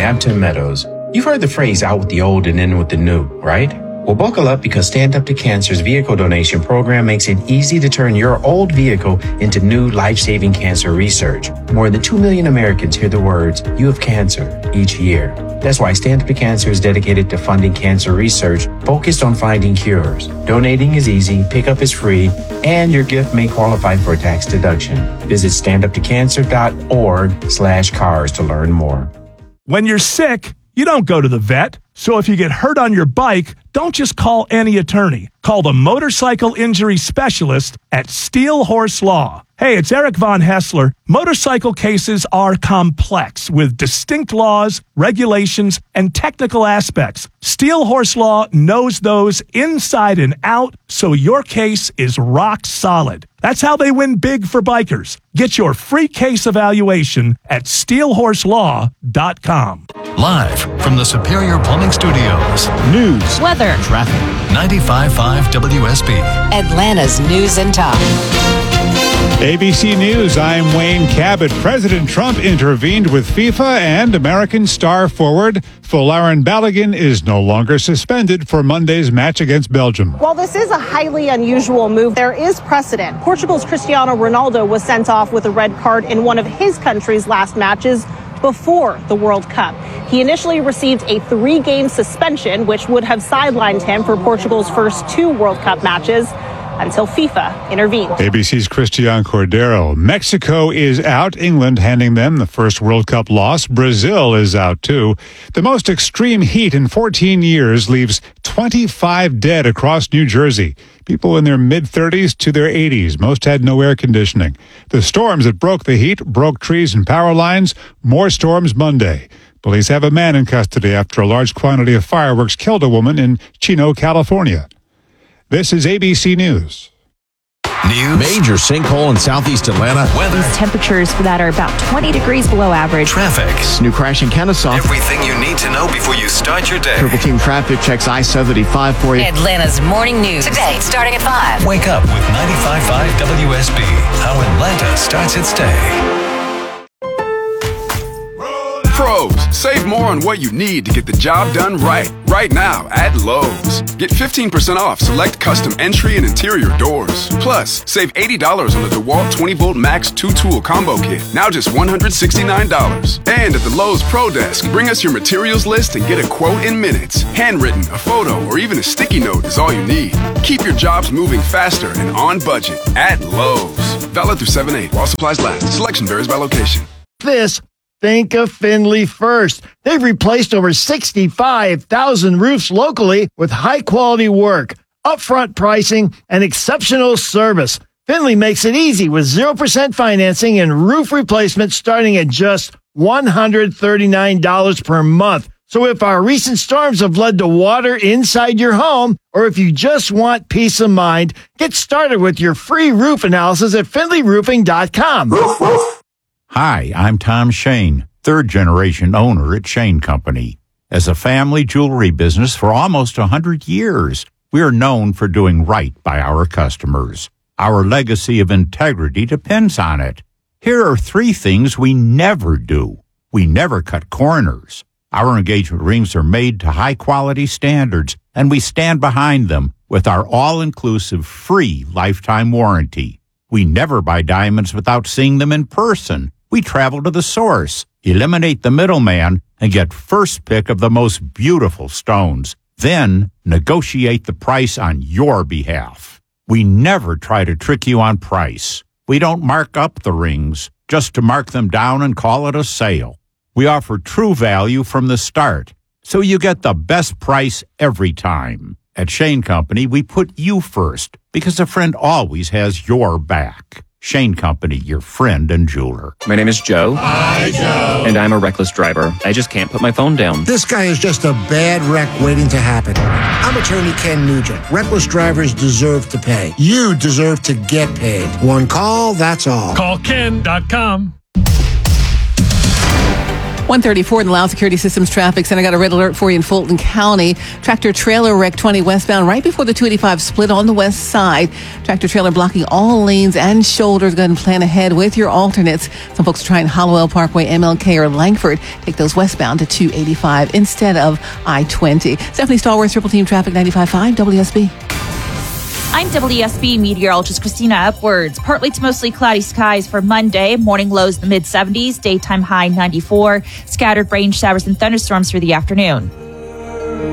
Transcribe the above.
Hampton Meadows. You've heard the phrase out with the old and in with the new, right? Well, buckle up because Stand Up to Cancer's vehicle donation program makes it easy to turn your old vehicle into new life-saving cancer research. More than 2 million Americans hear the words, "You have cancer," each year. That's why Stand Up to Cancer is dedicated to funding cancer research focused on finding cures. Donating is easy, pickup is free, and your gift may qualify for a tax deduction. Visit standuptocancer.org/cars to learn more. When you're sick, you don't go to the vet. So if you get hurt on your bike, don't just call any attorney. Call the motorcycle injury specialist at Steel Horse Law. Hey, it's Eric Von Hessler. Motorcycle cases are complex with distinct laws, regulations, and technical aspects. Steel Horse Law knows those inside and out, so your case is rock solid. That's how they win big for bikers. Get your free case evaluation at steelhorselaw.com. Live from the Superior Plumbing Studios. News, weather, traffic. 95.5 WSB. Atlanta's News and Talk. ABC News, I'm Wayne Cabot. President Trump intervened with FIFA, and American star forward Folarin Balogun is no longer suspended for Monday's match against Belgium. While this is a highly unusual move, there is precedent. Portugal's Cristiano Ronaldo was sent off with a red card in one of his country's last matches before the World Cup. He initially received a 3-game suspension, which would have sidelined him for Portugal's first 2 World Cup matches, until FIFA intervened. ABC's Christian Cordero. Mexico is out. England handing them the first World Cup loss. Brazil is out too. The most extreme heat in 14 years leaves 25 dead across New Jersey. People in their mid-30s to their 80s. Most had no air conditioning. The storms that broke the heat broke trees and power lines. More storms Monday. Police have a man in custody after a large quantity of fireworks killed a woman in Chino, California. This is ABC News. News. Major sinkhole in southeast Atlanta. Weather. Temperatures for that are about 20 degrees below average. Traffic. New crash in Kennesaw. Everything you need to know before you start your day. Triple Team Traffic checks I-75 for you. Atlanta's morning news. Today, starting at 5. Wake up with 95.5 WSB. How Atlanta starts its day. Pros, save more on what you need to get the job done right now at Lowe's. Get 15% off select custom entry and interior doors. Plus, save $80 on the DeWalt 20-volt Max 2-tool combo kit, now just $169. And at the Lowe's Pro Desk, bring us your materials list and get a quote in minutes. Handwritten, a photo, or even a sticky note is all you need. Keep your jobs moving faster and on budget at Lowe's. Valid through 7/8 while supplies last. Selection varies by location. Think of Findlay first. They've replaced over 65,000 roofs locally with high-quality work, upfront pricing, and exceptional service. Findlay makes it easy with 0% financing and roof replacement starting at just $139 per month. So if our recent storms have led to water inside your home, or if you just want peace of mind, get started with your free roof analysis at FindlayRoofing.com. Hi, I'm Tom Shane, third-generation owner at Shane Company. As a family jewelry business for almost 100 years, we are known for doing right by our customers. Our legacy of integrity depends on it. Here are 3 things we never do. We never cut corners. Our engagement rings are made to high-quality standards, and we stand behind them with our all-inclusive free lifetime warranty. We never buy diamonds without seeing them in person. We travel to the source, eliminate the middleman, and get first pick of the most beautiful stones. Then negotiate the price on your behalf. We never try to trick you on price. We don't mark up the rings just to mark them down and call it a sale. We offer true value from the start, so you get the best price every time. At Shane Company, we put you first because a friend always has your back. Shane Company, your friend and jeweler. My name is Joe. Hi, Joe. And I'm a reckless driver. I just can't put my phone down. This guy is just a bad wreck waiting to happen. I'm attorney Ken Nugent. Reckless drivers deserve to pay. You deserve to get paid. One call, that's all. Call Ken.com. 134 in the Loudoun Security Systems Traffic Center. Got a red alert for you in Fulton County. Tractor trailer wreck 20 westbound right before the 285 split on the west side. Tractor trailer blocking all lanes and shoulders. Go ahead and plan ahead with your alternates. Some folks are trying Hollowell Parkway, MLK, or Langford. Take those westbound to 285 instead of I-20. Stephanie Stallworth, Triple Team Traffic 95.5 WSB. I'm WSB meteorologist Christina Upwards. Partly to mostly cloudy skies for Monday. Morning lows in the mid-70s, daytime high 94. Scattered rain showers and thunderstorms through the afternoon.